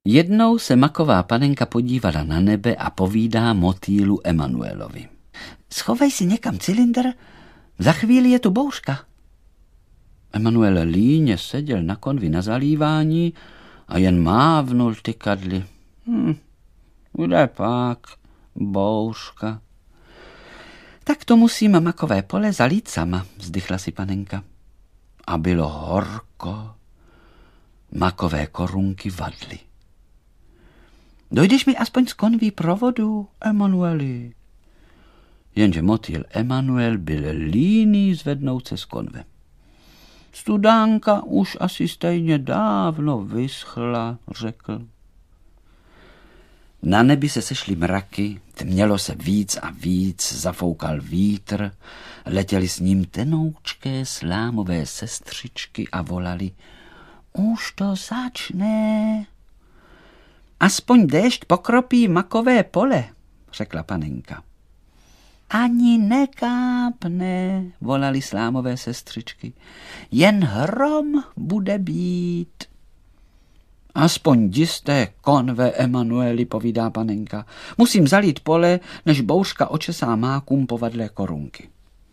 Jednou se maková panenka podívala na nebe a povídá motýlu Emanuelovi. Schovej si někam cylindr, za chvíli je tu bouřka. Emanuel líně seděl na konvi na zalívání a jen mávnul tykadly. Kde pak bouřka? Tak to musím makové pole zalít sama, vzdychla si panenka. A bylo horko. Makové korunky vadly. Dojdeš mi aspoň z konví provodu, Emanueli? Jenže motýl Emanuel byl líný zvednout se z konve. Studánka už asi stejně dávno vyschla, řekl. Na nebi se sešly mraky, tmělo se víc a víc, zafoukal vítr, letěly s ním tenoučké slámové sestřičky a volali: Už to začne. Aspoň déšť pokropí makové pole, řekla panenka. Ani nekápne, volali slámové sestřičky. Jen hrom bude být. Aspoň jisté konve, Emanueli, povídá panenka. Musím zalít pole, než bouřka očesá mákům povadlé korunky.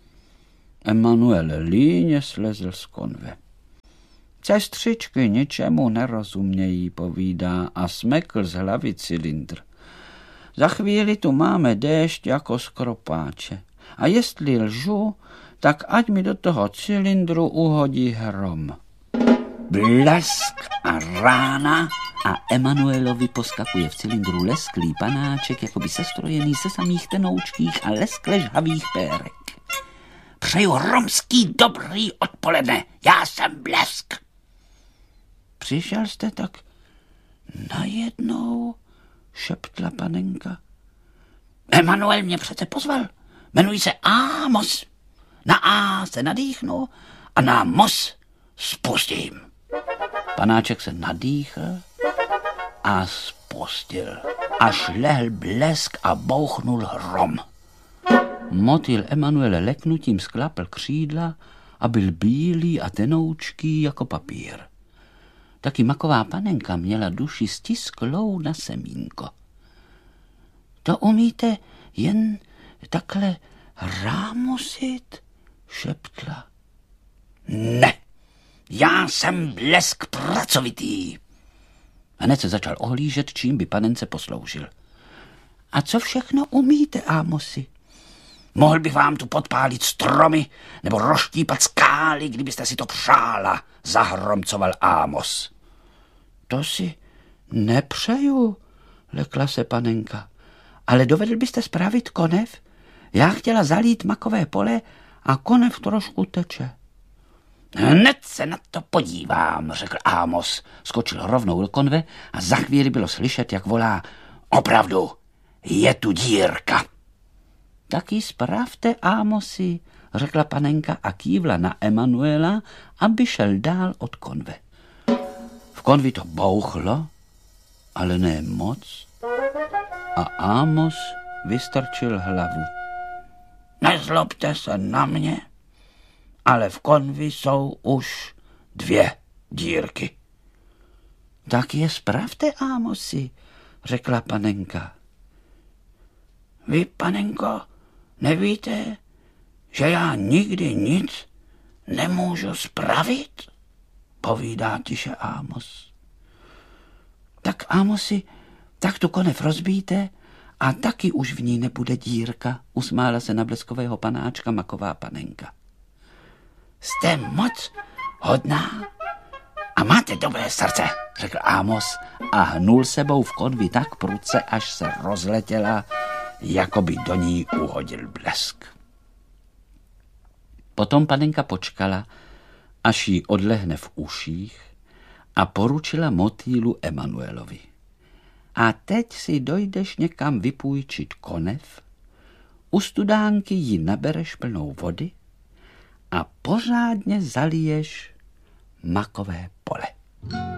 Emanuel líně slezl z konve. Sestřičky ničemu nerozumějí, povídá a smekl z hlavy cylindr. Za chvíli tu máme déšť jako z kropáče. A jestli lžu, tak ať mi do toho cylindru uhodí hrom. Blesk a rána a Emanuelovi poskakuje v cylindru lesklý panáček, jakoby sestrojený ze samých tenoučkých a leskle žhavých pérek. Přeju romský dobrý odpoledne, já jsem Blesk. Přišel jste tak najednou, šeptla panenka. Emanuel mě přece pozval. Jmenuji se Amos. Na A se nadýchnu a na Mos spustím. Panáček se nadýchl a spustil. Až lehl blesk a bouchnul hrom. Motýl Emanuele leknutím sklapl křídla a byl bílý a tenoučký jako papír. Taky maková panenka měla duši stisklou na semínko. To umíte jen takhle rámosit? Šeptla. Ne, já jsem Blesk pracovitý. Hned se začal ohlížet, čím by panence posloužil. A co všechno umíte, Ámosi? Mohl bych vám tu podpálit stromy nebo rozštípat skály, kdybyste si to přála, zahromcoval Amos. To si nepřeju, lekla se panenka. Ale dovedl byste spravit konev? Já chtěla zalít makové pole a konev trošku teče. Hned se na to podívám, řekl Amos. Skočil rovnou do konve a za chvíli bylo slyšet, jak volá: Opravdu, je tu dírka. Taky spravte, Amosi, řekla panenka a kývla na Emanuela, aby šel dál od konve. V konvi to bouchlo, ale ne moc, a Amos vystrčil hlavu. Nezlobte se na mě, ale v konvi jsou už 2 dírky. Tak je spravte, Amosi, řekla panenka. Vy, panenko, nevíte, že já nikdy nic nemůžu spravit? Povídá tiše Amos. Tak, Amosi, tak tu konev rozbíjte a taky už v ní nebude dírka, usmála se na bleskového panáčka maková panenka. Jste moc hodná a máte dobré srdce, řekl Amos a hnul sebou v konvi tak prudce, až se rozletěla, jako by do ní uhodil blesk. Potom panenka počkala, až jí odlehne v uších, a poručila motýlu Emanuelovi. A teď si dojdeš někam vypůjčit konev, u studánky ji nabereš plnou vody a pořádně zaliješ makové pole.